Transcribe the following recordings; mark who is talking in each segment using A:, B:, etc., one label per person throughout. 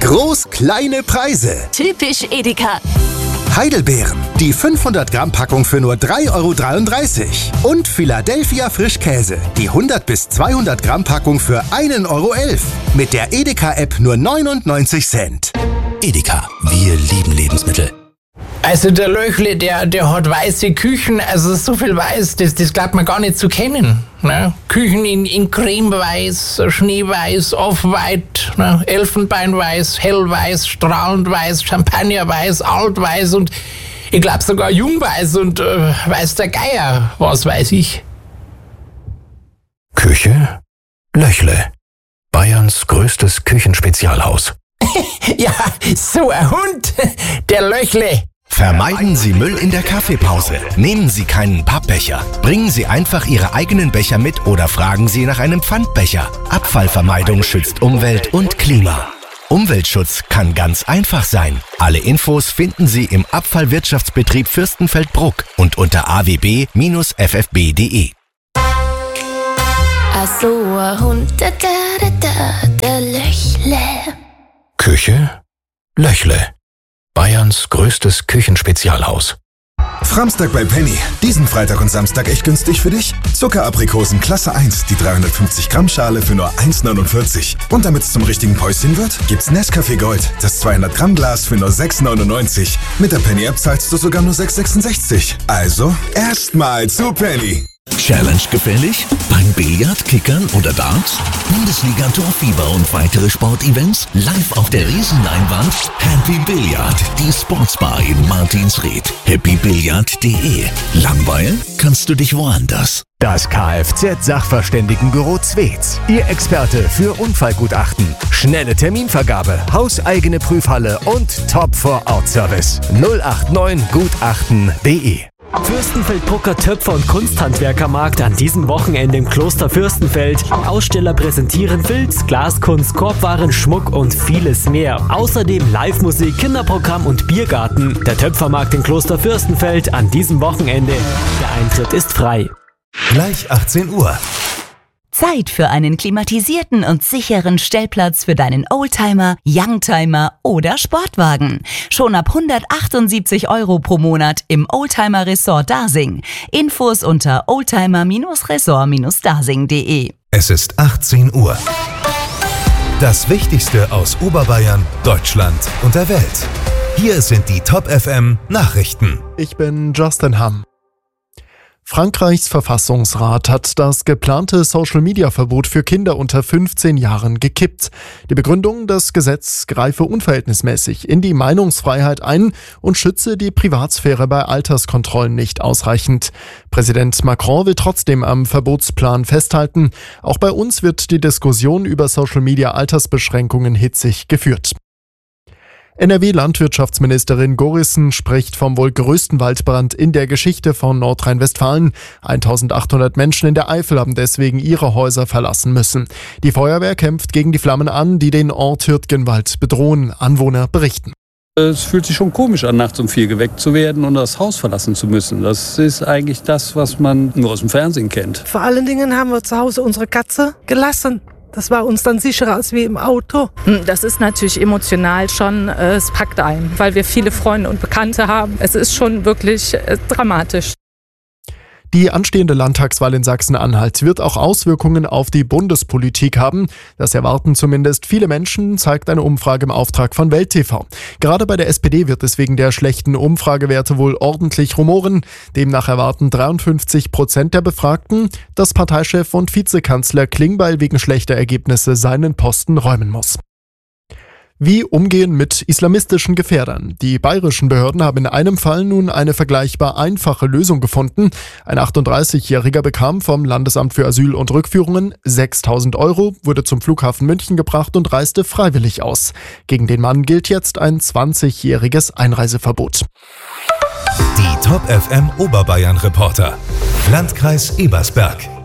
A: Groß kleine Preise.
B: Typisch Edeka.
A: Heidelbeeren, die 500 Gramm Packung für nur 3,33 €. Und Philadelphia Frischkäse, die 100 bis 200 Gramm Packung für 1,11 €. Mit der Edeka-App nur 99 Cent.
C: Edeka, wir lieben Lebensmittel.
D: Also der Löchle, der hat weiße Küchen, also so viel weiß, das glaubt man gar nicht zu kennen. Ne? Küchen in cremeweiß, schneeweiß, off-white, ne? Elfenbeinweiß, hellweiß, strahlend weiß, champagnerweiß, altweiß und ich glaube sogar jungweiß und weiß der Geier, was weiß ich.
C: Küche Löchle, Bayerns größtes Küchenspezialhaus.
D: Ja, so ein Hund, der Löchle.
E: Vermeiden Sie Müll in der Kaffeepause. Nehmen Sie keinen Pappbecher. Bringen Sie einfach Ihre eigenen Becher mit oder fragen Sie nach einem Pfandbecher. Abfallvermeidung schützt Umwelt und Klima. Umweltschutz kann ganz einfach sein. Alle Infos finden Sie im Abfallwirtschaftsbetrieb Fürstenfeldbruck und unter awb-ffb.de.
F: So ein Hund, der Löchle.
C: Küche Löchle, Bayerns größtes Küchenspezialhaus.
G: Framstag bei Penny. Diesen Freitag und Samstag echt günstig für dich? Zuckeraprikosen Klasse 1, die 350 Gramm Schale für nur 1,49. Und damit es zum richtigen Päuschen wird, gibt's Nescafé Gold, das 200 Gramm Glas für nur 6,99. Mit der Penny App zahlst du sogar nur 6,66. Also erstmal zu Penny.
H: Challenge gefällig? Beim Billard, Kickern oder Darts? Bundesliga Torfieber und weitere Sportevents live auf der Riesenleinwand? Happy Billard, die Sportsbar in Martinsried. happybillard.de. Langweilen kannst du dich woanders.
I: Das Kfz-Sachverständigenbüro Zwetz. Ihr Experte für Unfallgutachten. Schnelle Terminvergabe, hauseigene Prüfhalle und Top-Vor-Ort-Service. 089gutachten.de.
J: Fürstenfeldbrucker Töpfer- und Kunsthandwerkermarkt an diesem Wochenende im Kloster Fürstenfeld. Aussteller präsentieren Filz, Glaskunst, Korbwaren, Schmuck und vieles mehr. Außerdem Live-Musik, Kinderprogramm und Biergarten. Der Töpfermarkt in Kloster Fürstenfeld an diesem Wochenende. Der Eintritt ist frei.
K: Gleich 18 Uhr.
B: Zeit für einen klimatisierten und sicheren Stellplatz für deinen Oldtimer, Youngtimer oder Sportwagen. Schon ab 178 € pro Monat im Oldtimer Resort Dasing. Infos unter oldtimer-resort-dasing.de.
K: Es ist 18 Uhr. Das Wichtigste aus Oberbayern, Deutschland und der Welt. Hier sind die Top FM Nachrichten.
L: Ich bin Justin Hamm. Frankreichs Verfassungsrat hat das geplante Social-Media-Verbot für Kinder unter 15 Jahren gekippt. Die Begründung, das Gesetz greife unverhältnismäßig in die Meinungsfreiheit ein und schütze die Privatsphäre bei Alterskontrollen nicht ausreichend. Präsident Macron will trotzdem am Verbotsplan festhalten. Auch bei uns wird die Diskussion über Social-Media-Altersbeschränkungen hitzig geführt. NRW-Landwirtschaftsministerin Gorissen spricht vom wohl größten Waldbrand in der Geschichte von Nordrhein-Westfalen. 1800 Menschen in der Eifel haben deswegen ihre Häuser verlassen müssen. Die Feuerwehr kämpft gegen die Flammen an, die den Ort Hürtgenwald bedrohen. Anwohner berichten.
M: Es fühlt sich schon komisch an, nachts um 4 geweckt zu werden und das Haus verlassen zu müssen. Das ist eigentlich das, was man nur aus dem Fernsehen kennt.
N: Vor allen Dingen haben wir zu Hause unsere Katze gelassen. Das war uns dann sicherer als wie im Auto.
O: Das ist natürlich emotional schon, es packt ein, weil wir viele Freunde und Bekannte haben. Es ist schon wirklich dramatisch.
L: Die anstehende Landtagswahl in Sachsen-Anhalt wird auch Auswirkungen auf die Bundespolitik haben. Das erwarten zumindest viele Menschen, zeigt eine Umfrage im Auftrag von Welt TV. Gerade bei der SPD wird es wegen der schlechten Umfragewerte wohl ordentlich rumoren. Demnach erwarten 53% der Befragten, dass Parteichef und Vizekanzler Klingbeil wegen schlechter Ergebnisse seinen Posten räumen muss. Wie umgehen mit islamistischen Gefährdern? Die bayerischen Behörden haben in einem Fall nun eine vergleichbar einfache Lösung gefunden. Ein 38-Jähriger bekam vom Landesamt für Asyl und Rückführungen 6.000 €, wurde zum Flughafen München gebracht und reiste freiwillig aus. Gegen den Mann gilt jetzt ein 20-jähriges Einreiseverbot.
K: Die Top FM Oberbayern Reporter. Landkreis Ebersberg.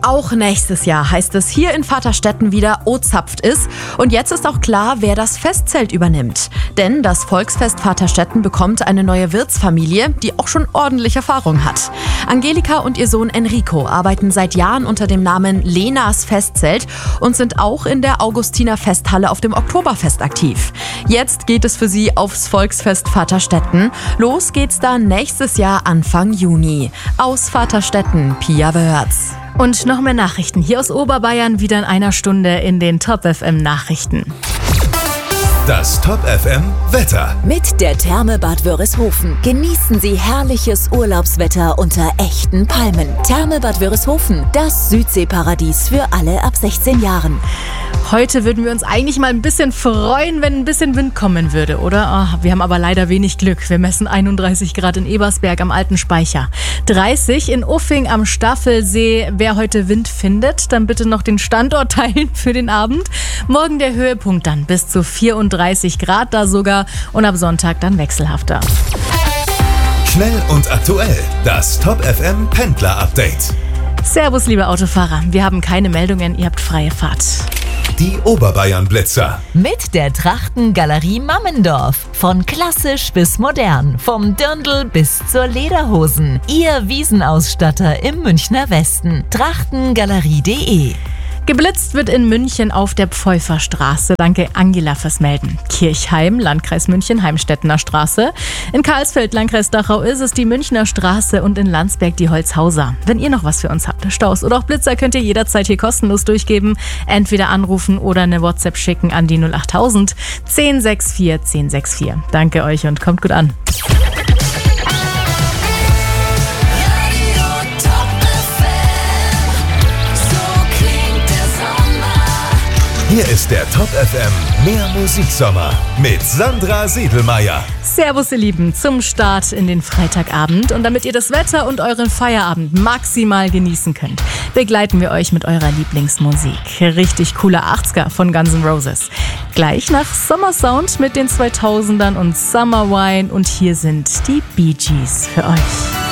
F: Auch nächstes Jahr heißt es hier in Vaterstetten wieder O-Zapft ist. Und jetzt ist auch klar, wer das Festzelt übernimmt. Denn das Volksfest Vaterstetten bekommt eine neue Wirtsfamilie, die auch schon ordentlich Erfahrung hat. Angelika und ihr Sohn Enrico arbeiten seit Jahren unter dem Namen Lenas Festzelt und sind auch in der Augustiner Festhalle auf dem Oktoberfest aktiv. Jetzt geht es für sie aufs Volksfest Vaterstetten. Los geht's dann nächstes Jahr Anfang Juni. Aus Vaterstetten, Pia Wörz.
P: Und noch mehr Nachrichten hier aus Oberbayern wieder in einer Stunde in den Top FM Nachrichten.
K: Das Top FM Wetter.
B: Mit der Therme Bad Wörishofen genießen Sie herrliches Urlaubswetter unter echten Palmen. Therme Bad Wörishofen, das Südseeparadies für alle ab 16 Jahren.
P: Heute würden wir uns eigentlich mal ein bisschen freuen, wenn ein bisschen Wind kommen würde, oder? Wir haben aber leider wenig Glück. Wir messen 31 Grad in Ebersberg am Alten Speicher. 30 in Uffing am Staffelsee. Wer heute Wind findet, dann bitte noch den Standort teilen für den Abend. Morgen der Höhepunkt dann bis zu 34 Grad da sogar und ab Sonntag dann wechselhafter.
K: Schnell und aktuell. Das Top FM Pendler Update.
P: Servus, liebe Autofahrer. Wir haben keine Meldungen, ihr habt freie Fahrt.
K: Die Oberbayern-Blitzer.
B: Mit der Trachtengalerie Mammendorf. Von klassisch bis modern. Vom Dirndl bis zur Lederhosen. Ihr Wiesenausstatter im Münchner Westen. Trachtengalerie.de.
P: Geblitzt wird in München auf der Pfeuferstraße. Danke Angela fürs Melden. Kirchheim, Landkreis München, Heimstettener Straße. In Karlsfeld, Landkreis Dachau ist es die Münchner Straße und in Landsberg die Holzhauser. Wenn ihr noch was für uns habt, Staus oder auch Blitzer, könnt ihr jederzeit hier kostenlos durchgeben. Entweder anrufen oder eine WhatsApp schicken an die 08000 1064 1064. Danke euch und kommt gut an.
K: Hier ist der Top FM Mehr Musiksommer mit Sandra Siedelmeier.
P: Servus ihr Lieben, zum Start in den Freitagabend. Und damit ihr das Wetter und euren Feierabend maximal genießen könnt, begleiten wir euch mit eurer Lieblingsmusik. Richtig cooler 80er von Guns N' Roses. Gleich nach Summer Sound mit den 2000ern und Summer Wine. Und hier sind die Bee Gees für euch.